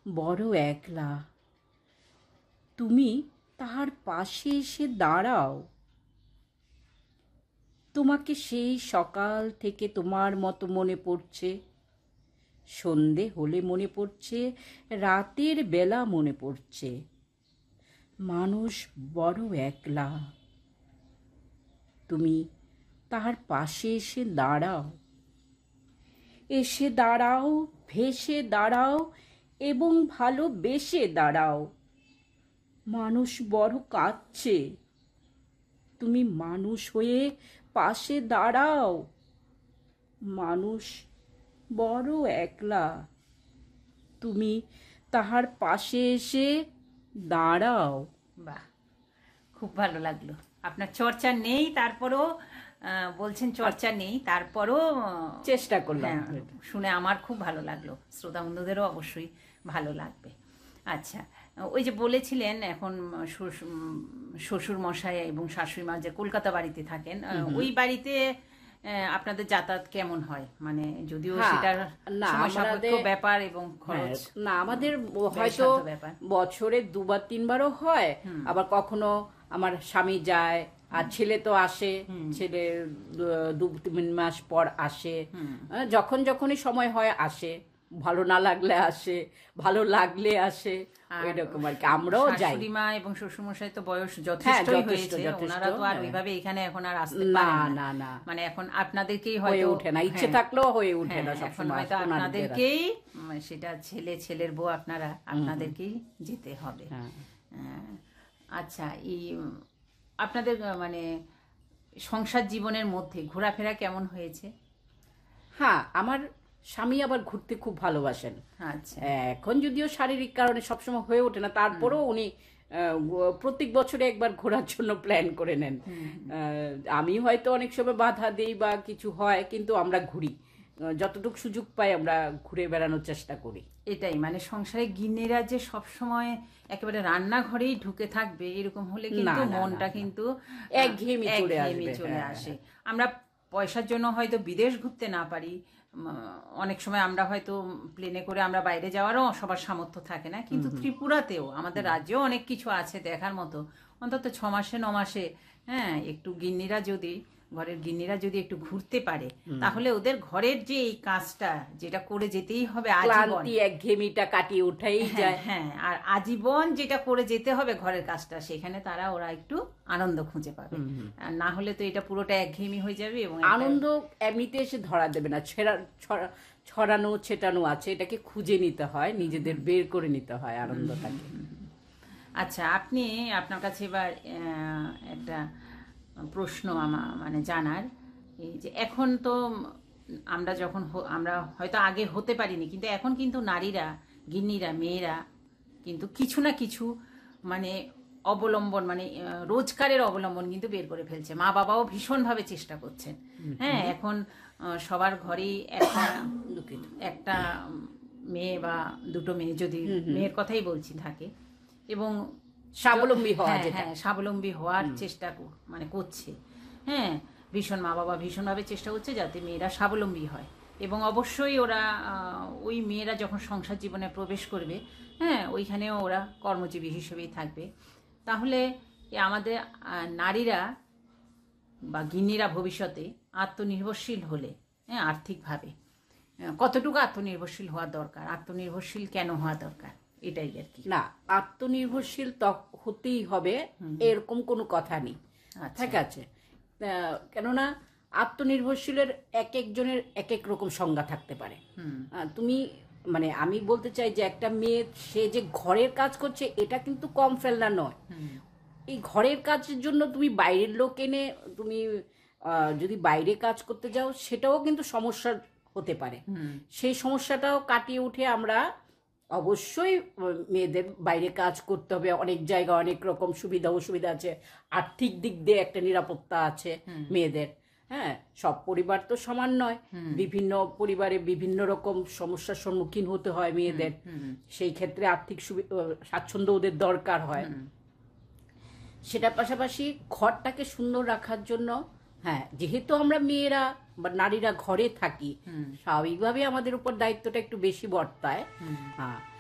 বড় একলা। তুমি তাহার পাশে এসে দাঁড়াও। তোমাকে সেই সকাল থেকে তোমার মতো মনে পড়ছে, সন্ধে হলে মনে পড়ছে, রাতের বেলা মনে পড়ছে। মানুষ বড় একলা। তুমি তাহার পাশে এসে দাঁড়াও। এসে দাঁড়াও, ভেসে দাঁড়াও এবং ভালোবেসে দাঁড়াও। মানুষ বড় কাঁদছে, তুমি মানুষ হয়ে পাশে দাঁড়াও। মানুষ বড় একলা। তুমি তাহার পাশে এসে দাঁড়াও। বাহ, খুব ভালো লাগলো। আপনার চর্চা নেই, তারপরও বলছেন চর্চা নেই, তারপরও চেষ্টা করলাম। শুনে আমার খুব ভালো লাগলো, শ্রোতা বন্ধুদেরও অবশ্যই ভালো লাগবে। আচ্ছা, ওই যে বলেছিলেন এখন শ্বশুর মশাই এবং শাশুড়ি মা যে কলকাতা বাড়িতে থাকেন, ওই বাড়িতে আপনাদের যাতায়াত কেমন হয়? মানে যদিও সেটা সময় সাপেক্ষ ব্যাপার এবং খরচ না, আমাদের হয়তো বছরে 2 বার 3 বারও হয়, আবার কখনো আমার স্বামী যায় আর ছেলে তো আসে, ছেলে 2-3 মাস পর আসে, যখন যখনই সময় হয় আসে, ভালো না লাগলে আসে, ভালো লাগলে আসে, এরকম আর কি। আমরাও যাই। শাশুড়ি মা এবং শ্বশুরমশাই তো বয়স যথেষ্টই হয়েছে, ওনারা তো আর ওইভাবে এখানে এখন আর আসতে পারেন না। না, মানে এখন আপনাদেরকেই হয়তো উঠে না, ইচ্ছে থাকলেও হয়ে উঠে না এখন হয়তো আপনাদেরকেই, সেটা ছেলের বউ আপনারা, আপনাদেরকেই যেতে হবে। আচ্ছা, এই আপনাদের মানে সংসার জীবনের মধ্যে ঘোরাফেরা কেমন হয়েছে? হ্যাঁ, আমার স্বামী আবার ঘুরতে খুব ভালোবাসেন। আচ্ছা, এখন যদিও শারীরিক কারণে সবসময় হয়ে ওঠে না, তারপরেও উনি প্রত্যেক বছরে একবার ঘোরার জন্য প্ল্যান করে নেন। আমি হয়তো অনেক সময় বাধা দিই বা কিছু হয়, কিন্তু আমরা ঘুরি, যতটুকু সুযোগ পাই আমরা ঘুরে বেড়ানোর চেষ্টা করি। এটাই মানে সংসারে গৃহিণীরা যে সবসময় একেবারে রান্নাঘরেই ঢুকে থাকবে এরকম হলে কিন্তু মনটা কিন্তু একঘেয়েমি চলে আসে। আমরা পয়সার জন্য হয়তো বিদেশ ঘুরতে না পারি, অনেক সময় আমরা হয়তো প্লেনে করে আমরা বাইরে যাওয়ারও সবার সামর্থ্য থাকে না, কিন্তু ত্রিপুরাতেও আমাদের রাজ্যেও অনেক কিছু আছে দেখার মতো। অন্তত 6 মাসে 9 মাসে একটু ঘরের গিন্নিরা যদি একটু ঘুরতে পারে, তাহলে ওদের ঘরের যে এই কাজটা যেটা করে যেতেই হবে আজীবন, একঘেয়েমিটা কাটিয়ে ওঠাই যায়। হ্যাঁ, আর আজীবন যেটা করে যেতে হবে ঘরের কাজটা, সেখানে ওরা একটু আনন্দ খুঁজে পাবে। না হলে তো এটা পুরোটা একঘেয়েমি হয়ে যাবে। এবং আনন্দ এমনিতে এসে ধরা দেবে না, ছড়ানো ছেটানো আছে, এটাকে খুঁজে নিতে হয়, নিজেদের বের করে নিতে হয় আনন্দটাকে। আচ্ছা, আপনার কাছে এবার একটা প্রশ্ন মানে জানার, এই যে এখন তো আমরা হয়তো আগে হতে পারিনি, কিন্তু এখন কিন্তু নারীরা, গিন্নিরা, মেয়েরা কিন্তু কিছু না কিছু মানে অবলম্বন, মানে রোজগারের অবলম্বন কিন্তু বের করে ফেলছে। মা বাবাও ভীষণভাবে চেষ্টা করছেন। এখন সবার ঘরেই একটা মেয়ে বা দুটো মেয়ে, যদি মেয়ের কথাই বলছি, থাকে এবং স্বাবলম্বী হওয়ার চেষ্টা মানে করছে। মা বাবা ভীষণভাবে চেষ্টা করছে যাতে মেয়েরা স্বাবলম্বী হয়, এবং অবশ্যই ওরা ওই মেয়েরা যখন সংসার জীবনে প্রবেশ করবে, ওইখানেও ওরা কর্মজীবী হিসেবেই থাকবে। তাহলে আমাদের নারীরা বা গিন্নিরা ভবিষ্যতে আত্মনির্ভরশীল হলে, আর্থিকভাবে কতটুকু আত্মনির্ভরশীল হওয়া দরকার, আত্মনির্ভরশীল কেন হওয়া দরকার, এটাই আর কি। না, আত্মনির্ভরশীল হতেই হবে এরকম কোনো কথা নেই, ঠিক আছে? কেননা আত্মনির্ভরশীলের এক একজনের এক এক রকম সংজ্ঞা থাকতে পারে। তুমি মানে আমি বলতে চাই যে একটা মেয়ে সে যে ঘরের কাজ করছে এটা কিন্তু কম ফেলনা নয়। এই ঘরের কাজের জন্য তুমি বাইরের লোক এনে তুমি যদি বাইরে কাজ করতে যাও, সেটাও কিন্তু সমস্যা হতে পারে। সেই সমস্যাটাও কাটিয়ে উঠে আমরা অবশ্যই মেয়েদের বাইরে কাজ করতে হবে। অনেক জায়গায় অনেক রকম সুবিধা অসুবিধা আছে, আর্থিক দিক দিয়ে একটা নিরাপত্তা আছে মেয়েদের। সব পরিবার তো সমান নয়, বিভিন্ন পরিবারে বিভিন্ন রকম সমস্যার সম্মুখীন হতে হয় মেয়েদের। সেই ক্ষেত্রে আর্থিক স্বাচ্ছন্দ্য ওদের দরকার হয়। সেটার পাশাপাশি ঘরটাকে সুন্দর রাখার জন্য, যেহেতু আমরা মেয়েরা বা নারীরা ঘরে থাকি, স্বাভাবিকভাবে আমাদের উপর দায়িত্বটা একটু বেশি বর্তায়।